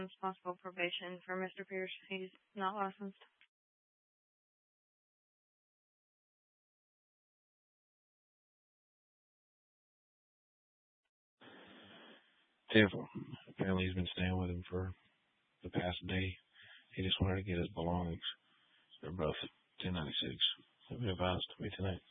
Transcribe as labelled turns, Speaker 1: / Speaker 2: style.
Speaker 1: possible probation for Mr. Pierce. He's not licensed.
Speaker 2: Careful. Apparently he's been staying with him for the past day. He just wanted to get his belongings. They're both 1096. Have been advised to me tonight.